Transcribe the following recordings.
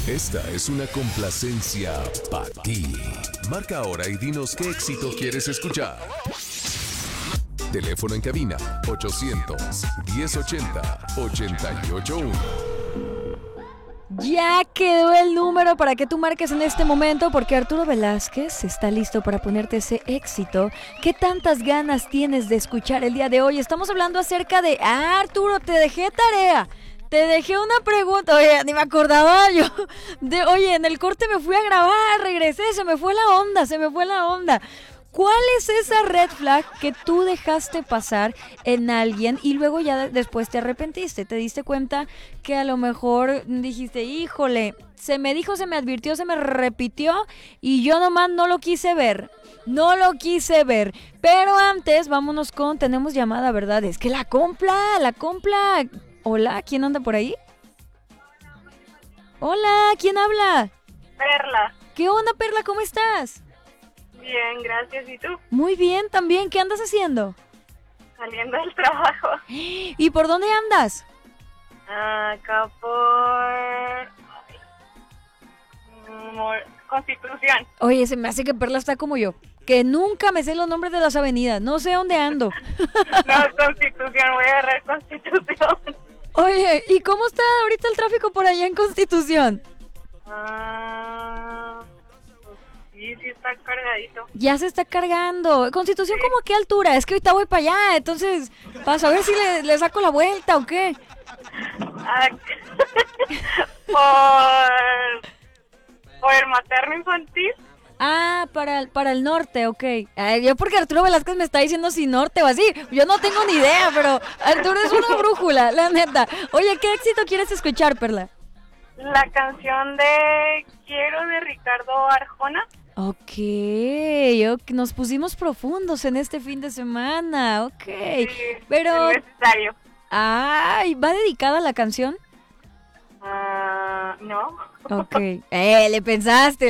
Esta es una complacencia para ti. Marca ahora y dinos qué éxito quieres escuchar. Teléfono en cabina 800-1080-881. Ya quedó el número para que tú marques en este momento, porque Arturo Velázquez está listo para ponerte ese éxito. ¿Qué tantas ganas tienes de escuchar el día de hoy? Estamos hablando acerca de... Arturo, te dejé tarea. Te dejé una pregunta. Oye, ni me acordaba yo. Oye, en el corte me fui a grabar, regresé, se me fue la onda. ¿Cuál es esa red flag que tú dejaste pasar en alguien y luego ya después te arrepentiste? ¿Te diste cuenta que a lo mejor dijiste, híjole, se me dijo, se me advirtió, se me repitió y yo nomás no lo quise ver? Pero antes, vámonos tenemos llamada, ¿verdad? Es que la compla. Hola, ¿quién anda por ahí? Hola, ¿quién habla? Perla. ¿Qué onda, Perla? ¿Cómo estás? Bien, gracias. ¿Y tú? Muy bien, también. ¿Qué andas haciendo? Saliendo del trabajo. ¿Y por dónde andas? Acá por... Constitución. Oye, se me hace que Perla está como yo, que nunca me sé los nombres de las avenidas. No sé dónde ando. No, Constitución. Voy a agarrar Constitución. Oye, ¿y cómo está ahorita el tráfico por allá en Constitución? Sí está cargadito. Ya se está cargando. ¿Constitución como a qué altura? Es que ahorita voy para allá, entonces, para saber si le saco la vuelta o qué. Por el materno infantil. Para el norte, ok. Yo porque Arturo Velázquez me está diciendo si norte o así. Yo no tengo ni idea, pero Arturo es una brújula, la neta. Oye, ¿qué éxito quieres escuchar, Perla? La canción de Quiero de Ricardo Arjona. Ok, nos pusimos profundos en este fin de semana, ok. Sí, pero... es necesario. ¿Va dedicada la canción? No. Ok, le pensaste.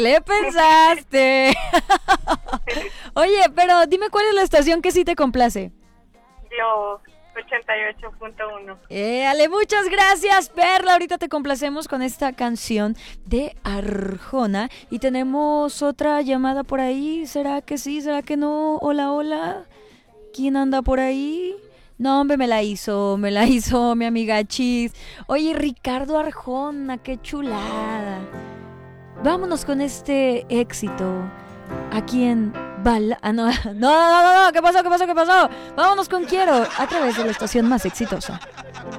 Oye, pero dime cuál es la estación que sí te complace. Globo 88.1. Ale, muchas gracias, Perla. Ahorita te complacemos con esta canción de Arjona. Y tenemos otra llamada por ahí. ¿Será que sí? ¿Será que no? Hola. ¿Quién anda por ahí? No, hombre, me la hizo mi amiga Chis. Oye, Ricardo Arjona, qué chulada. Vámonos con este éxito. Aquí en no, ¿qué pasó? Vámonos con Quiero, a través de la estación más exitosa.